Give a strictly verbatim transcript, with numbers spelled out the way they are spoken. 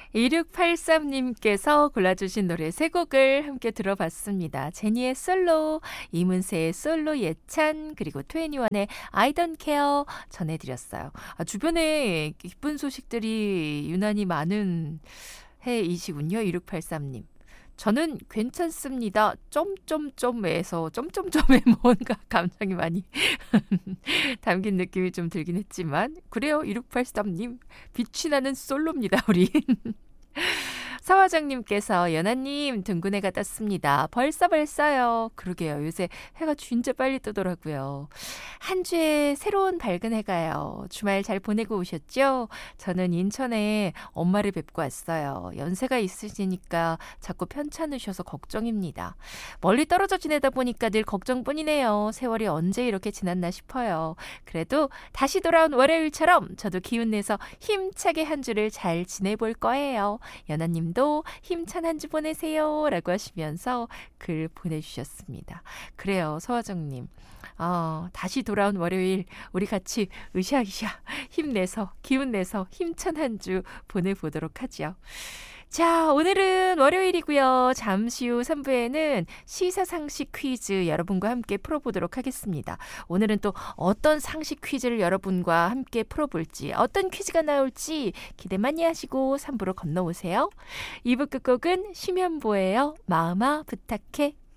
이육팔삼님께서 골라주신 노래 세 곡을 함께 들어봤습니다. 제니의 솔로, 이문세의 솔로 예찬, 그리고 트웬티원의 I don't care 전해드렸어요. 아, 주변에 기쁜 소식들이 유난히 많은 해이시군요. 이육팔삼님. 저는 괜찮습니다. 점점점에서 점점점에 뭔가 감정이 많이 담긴 느낌이 좀 들긴 했지만 그래요. 이육팔삼님 빛이 나는 솔로입니다. 우리. 서화정님께서 연하님 둥근 해가 떴습니다. 벌써 벌써요. 그러게요. 요새 해가 진짜 빨리 뜨더라고요. 한 주에 새로운 밝은 해가요. 주말 잘 보내고 오셨죠? 저는 인천에 엄마를 뵙고 왔어요. 연세가 있으시니까 자꾸 편찮으셔서 걱정입니다. 멀리 떨어져 지내다 보니까 늘 걱정뿐이네요. 세월이 언제 이렇게 지났나 싶어요. 그래도 다시 돌아온 월요일처럼 저도 기운내서 힘차게 한 주를 잘 지내볼 거예요. 연하님도 힘찬 한 주 보내세요 라고 하시면서 글 보내주셨습니다. 그래요. 서화정님. 어, 다시 돌아온 월요일 우리 같이 으쌰으쌰 힘내서 기운내서 힘찬 한 주 보내보도록 하죠. 자, 오늘은 월요일이고요. 잠시 후 삼 부에는 시사상식 퀴즈 여러분과 함께 풀어보도록 하겠습니다. 오늘은 또 어떤 상식 퀴즈를 여러분과 함께 풀어볼지, 어떤 퀴즈가 나올지 기대 많이 하시고 삼 부로 건너오세요. 이 부 끝곡은 심연보예요. 마음아 부탁해.